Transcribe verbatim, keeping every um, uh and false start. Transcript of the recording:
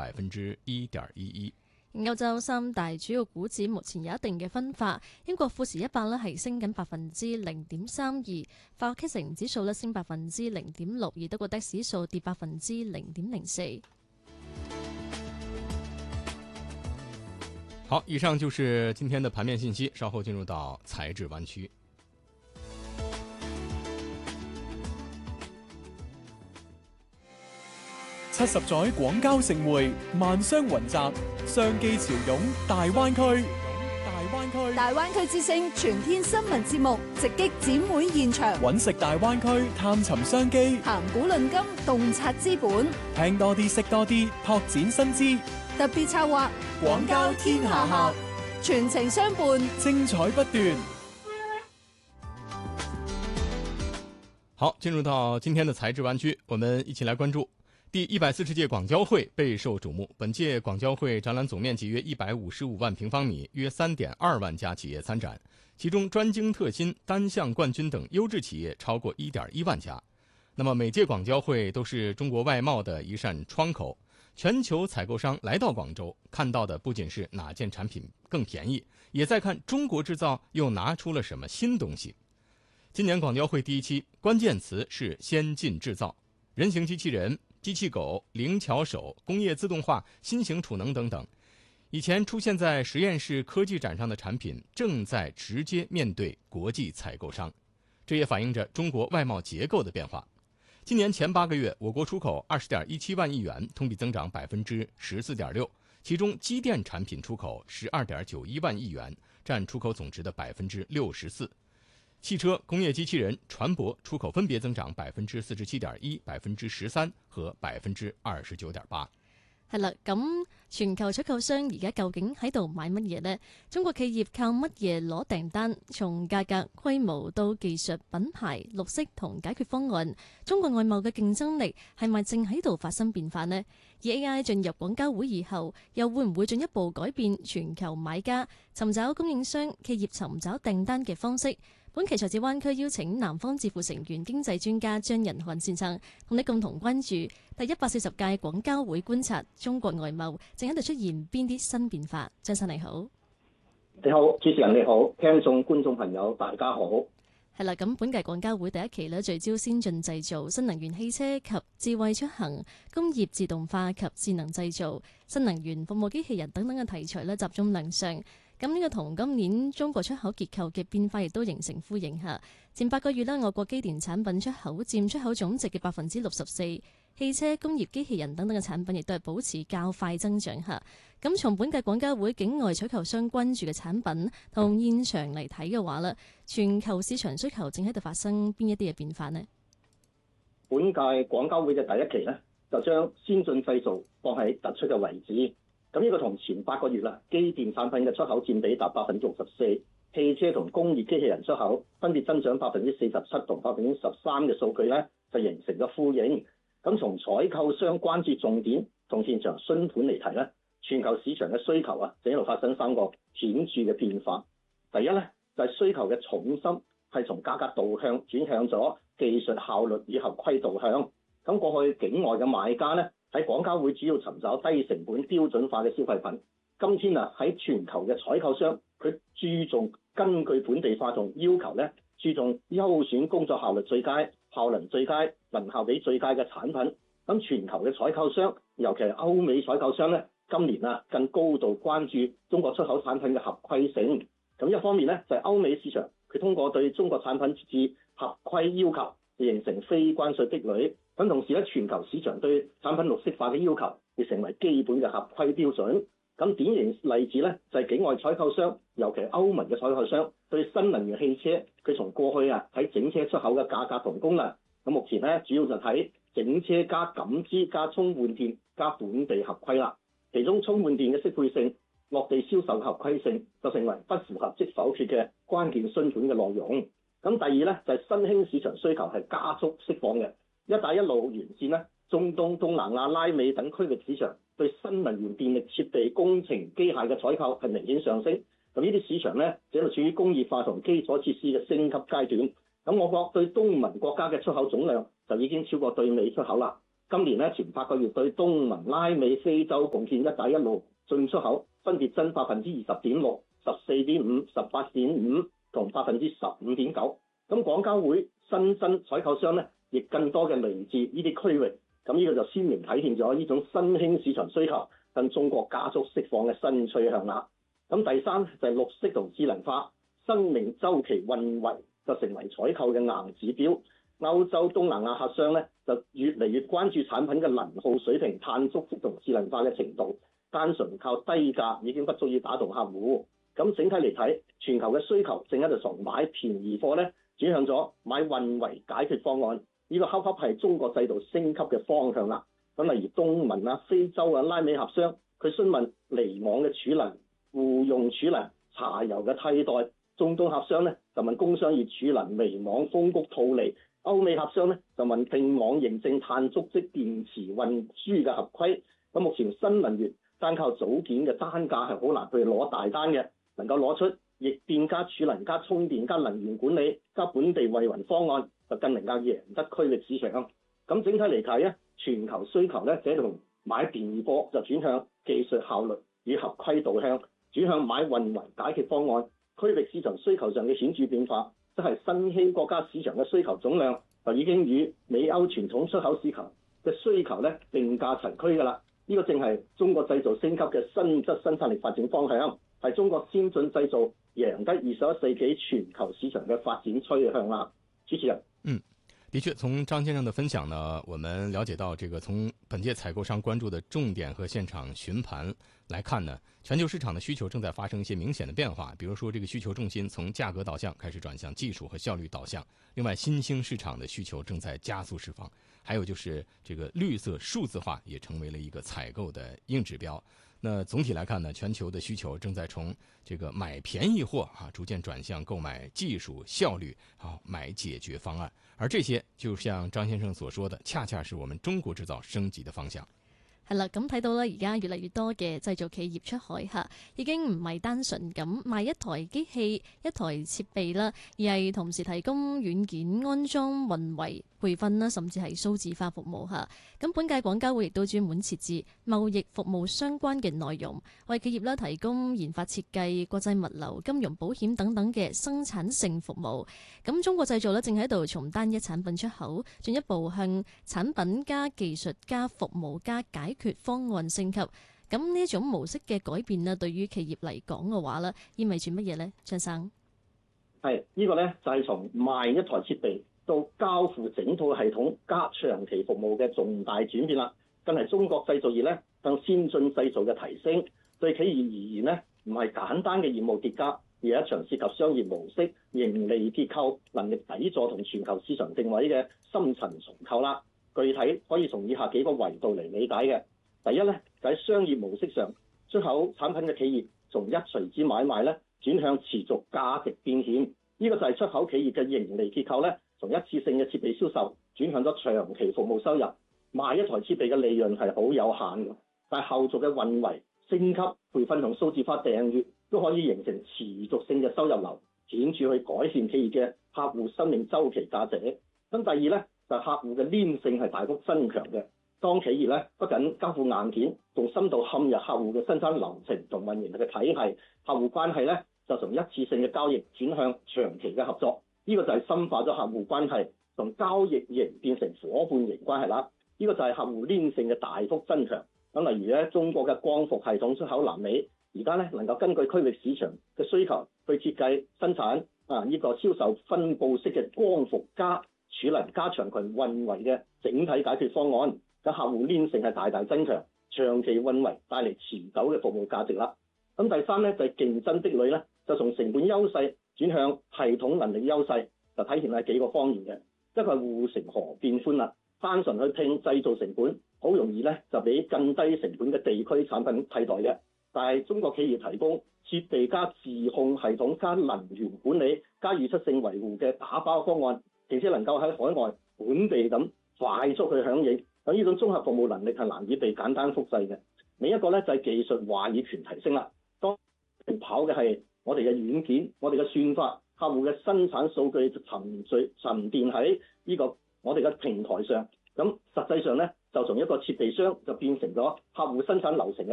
百分之一點一一。 歐洲三大主要股指目前有一定嘅分化，英國富時一百咧係升緊百分之零點三二，法國 K 城指數咧升百分之零點六，而德國的指數跌百分之零點零四。 好，以上就是今天的盤面信息，稍後進入到財智灣區。 七十載廣交盛會，萬商雲集，商機潮湧大灣區。大灣區， 大灣區之聲全天新聞節目，直擊展會現場， 揾食大灣區，探尋商機， 談古論今，洞察資本， 聽多啲，識多啲，拓展新知。 特別策劃廣交天下客，全程相伴， 精彩不斷。 好，進入到今天的財智灣區，我們一起來關注第一百四十屆廣交會備受矚目。本屆廣交會展覽總面積約一百五十五萬平方米，約三點二萬家企業參展，其中專精特新、單項冠軍等優質企業超過一點一萬家。那麼每屆廣交會都是中國外貿的一扇窗口，全球採購商來到廣州，看到的不僅是哪件產品更便宜，也在看中國製造又拿出了什麼新東西。今年廣交會第一期關鍵詞是先進製造，人形機器人、機器狗、靈巧手、工業自動化、新型儲能等等，以前出現在實驗室科技展上的產品正在直接面對國際採購商，這也反映着中國外貿結構的變化。今年前八個月，我國出口二十點一七萬億元，同比增長百分之十四點六，其中機電產品出口十二點九一萬億元，佔出口總值的百分之六十四。汽車、工業機器人、船舶出口分別增長百分之四十七點一、百分之十三和百分之二十九點八。 係啦，咁全球採購商而家究竟喺度買乜嘢呢？中國企業靠乜嘢攞訂單？從價格、規模到技術、品牌、綠色同解決方案，中國外貿嘅競爭力係咪正喺度發生變化呢？而 A I 進入廣交會以後，又會唔會進一步改變全球買家尋找供應商、企業尋找訂單嘅方式？本期財智灣區邀請南方智庫成員經濟專家張仁漢先生，同你共同關注第一百四十屆廣交會，觀察中國外貿正喺度出現邊啲新變化。張生你好。 你好，主持人你好，聽眾觀眾朋友大家好。 係啦，咁本屆廣交會第一期咧，聚焦先進製造、新能源汽車及智慧出行、工業自動化及智能製造、新能源服務機器人等等嘅題材咧，集中亮相。咁呢個同今年中國出口結構嘅變化亦都形成呼應下。前八個月咧，外國機電產品出口佔出口總值嘅百分之六十四，汽車、工業機器人等等嘅產品亦都係保持較快增長下。咁從本屆廣交會境外採購商關注嘅產品同現場嚟睇嘅話咧，全球市場需求正喺度發生邊一啲嘅變化呢？ 本屆廣交會嘅第一期呢，就將先進製造放喺突出嘅位置。咁呢個同前八個月啦，機電產品嘅出口佔比達百分之六十四，汽車同工業機器人出口分別增長百分之四十七同百分之十三嘅數據咧，就形成咗呼應。咁從採購商關注重點同現場詢盤嚟睇咧，全球市場嘅需求啊，就一路發生三個顯著嘅變化。第一咧，就係、是、需求嘅重心係從價格導向轉向咗技術效率與合規導向。咁過去境外嘅買家咧，喺廣交會主要尋找低成本標準化嘅消費品。今天啊，喺全球嘅採購商，佢注重根據本地化同要求咧，注重優選工作效率最佳、效能最佳、能效比最佳嘅產品。咁全球嘅採購商，尤其係歐美採購商咧，今年啊更高度關注中國出口產品嘅合規性。咁一方面咧，就係、是、歐美市場，佢通過對中國產品設置合規要求，形成非關稅壁壘。咁同時咧，全球市場對產品綠色化嘅要求，亦成為基本嘅合規標準。咁典型例子咧，就係、是、境外採購商，尤其係歐盟嘅採購商，對新能源汽車，佢從過去啊睇整車出口嘅價格同功能，咁目前咧主要就睇整車加感知加充換電加本地合規啦。其中充換電嘅適配性、落地銷售合規性，就成為不符合即否決嘅關鍵詢盤嘅內容。咁第二咧，就係、是、新興市場需求係加速釋放嘅。一帶一路沿線咧，中東、東南亞、拉美等區域市場對新能源電力設備工程機械嘅採購係明顯上升。咁呢啲市場咧，就喺度處於工業化同基礎設施嘅升級階段。咁我國對東盟國家嘅出口總量就已經超過對美出口啦。 今年咧前八個月對東盟、拉美、非洲貢獻一帶一路進出口分別增百分之二十點六、十四點五、十八點五同百分之十五點九。咁廣交會新增採購商咧，亦更多嘅嚟自呢啲區域。咁呢個就鮮明體現咗呢種新興市場需求向中國加速釋放嘅新趨向啦。咁第三就係綠色同智能化，生命周期運維就成為採購嘅硬指標。歐洲東南亞客商咧就越嚟越關注產品嘅能耗水平、碳足跡同智能化嘅程度，單純靠低價已經不足以打動客戶。咁整體嚟睇，全球嘅需求正喺度從買便宜貨咧轉向咗買運維解決方案，呢、這個恰恰係中國制度升級嘅方向啦。咁例如東盟啊、非洲啊、拉美合商，佢詢問離網嘅儲能、互用儲能、柴油嘅替代；中東合商咧就問工商業儲能、微網風谷套利。歐美合商咧就問併網認證、碳足跡、電池運輸嘅合規。咁目前新能源單靠組件嘅單價係好難去攞大單嘅，能夠攞出逆變加儲能加充電加能源管理加本地衛雲方案，就更能夠贏得區域市場。咁整體嚟睇咧，全球需求咧就係同買便宜貨就轉向技術效率與合規導向，轉向買運維解決方案。區域市場需求上嘅顯著變化，即係新興國家市場嘅需求總量就已經與美歐傳統出口市場嘅需求咧並駕齊驅㗎啦。呢、這個正係中國製造升級嘅新質生產力發展方向，係中國先進製造贏得二十一世紀全球市場嘅發展趨向啦。主持人， 嗯。的确，从张先生的分享呢，我们了解到，这个从本届采购商关注的重点和现场询盘来看呢，全球市场的需求正在发生一些明显的变化。比如说，这个需求重心从价格导向开始转向技术和效率导向。另外，新兴市场的需求正在加速释放。还有就是这个绿色数字化也成为了一个采购的硬指标。那总体来看呢，全球的需求正在从这个买便宜货啊，逐渐转向购买技术效率啊，买解決方案。而這些就像張先生所說的，恰恰是我們中國製造升級的方向。 係啦，咁睇到咧，而家越嚟越多嘅製造企業出海嚇，已經唔係單純咁賣一台機器、一台設備啦，而係同時提供軟件安裝、運維、培訓啦，甚至係數字化服務嚇。咁本屆廣交會亦都專門設置貿易服務相關嘅內容，為企業啦提供研發設計、國際物流、金融保險等等嘅生產性服務。咁中國製造咧正喺度從單一產品出口，進一步向產品加技術加服務加解解決方案升級，咁呢一種模式嘅改變咧，對於企業嚟講嘅話咧，意味住乜嘢呢？張生， 係呢、這個呢，就係、是、從賣一台設備到交付整套系統加長期服務嘅重大轉變啦，更係中國製造業咧向先進製造嘅提升。對企業而言呢，唔係簡單嘅業務疊加，而係一場涉及商業模式、盈利結構、能力底座同全球市場定位嘅深層重構啦。具體可以從以下幾個維度嚟理解嘅。第一咧，就喺商業模式上，出口產品嘅企業從一錘子買賣咧轉向持續價值變現，呢、這個就係出口企業嘅盈利結構咧，從一次性嘅設備銷售轉向咗長期服務收入。賣一台設備嘅利潤係好有限嘅，但係後續嘅運維、升級、培訓同數字化訂閱都可以形成持續性嘅收入流，顯著去改善企業嘅客戶生命週期價值。咁第二咧，就係客戶嘅黏性係大幅增強嘅。當企業咧不僅交付硬件，仲深度嵌入客戶嘅生產流程同運營嘅體系，客戶關係咧就從一次性嘅交易轉向長期嘅合作。呢、這個就係深化咗客戶關係，從交易型變成夥伴型關係啦。呢、這個就係客戶黏性嘅大幅增強。咁例如咧，中國嘅光伏系統出口南美，而家咧能夠根據區域市場嘅需求去設計生產啊呢、這個銷售分佈式嘅光伏加儲能加長群運維嘅整體解決方案，咁客戶黏性係大大增強，長期運維帶嚟持久嘅服務價值啦。咁第三咧就係、是、競爭壁壘咧，就從成本優勢轉向系統能力優勢，就體現喺幾個方面嘅。一個係護城河變寬啦，單純去拼製造成本，好容易咧就俾更低成本嘅地區產品替代嘅。但係中國企業提供設備加自控系統加能源管理加預測性維護嘅打包方案，並且能夠喺海外本地咁快速去響應，咁呢種綜合服務能力係難以被簡單複製嘅。另一個咧就係技術話語權提升啦。當跑嘅係我哋嘅軟件、我哋嘅算法、客戶嘅生產數據沉聚沉澱喺呢個我哋嘅平台上， 咁實際上咧，就從一個設備商就變成咗客戶生產流程嘅